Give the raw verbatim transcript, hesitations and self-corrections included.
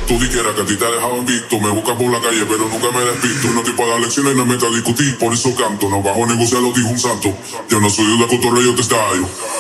Tú dijeras que a ti te dejaban visto. Me buscas por la calle, pero nunca me despisto. No te puedo dar lecciones, no me metas a discutir. Por eso canto, no bajo a negociar, lo dijo un santo. Yo no soy de cotorreo, te estallo.